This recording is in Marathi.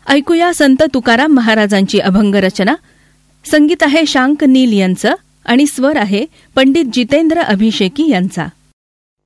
ऐकूया संत तुकाराम महाराजांची अभंग रचना. संगीत आहे शांक नील यांचं आणि स्वर आहे पंडित जितेंद्र अभिषेकी यांचा.